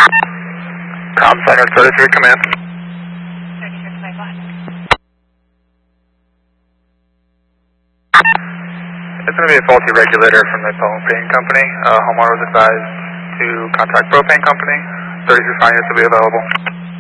Com Center 33 Command. 36 Mike Black. It's going to be a faulty regulator from the propane company. Homeowner was advised to contact propane company. 33 finance will be available.